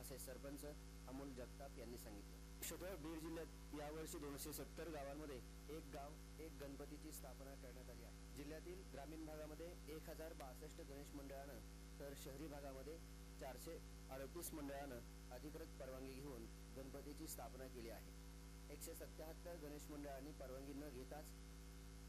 असे सरपंच अमोल जगताप यांनी सांगितले. बीड जिल्ह्यात यावर्षी 270 गावांमध्ये एक गाव एक गणपतीची स्थापना करण्यात आली आहे. जिल्ह्यातील ग्रामीण भागामध्ये 1062 गणेश मंडळानं तर शहरी भागामध्ये 438 मंडळानं अधिकृत परवानगी घेऊन गणपतीची स्थापना केली आहे. 177 गणेश मंडळांनी परवानगी न घेताच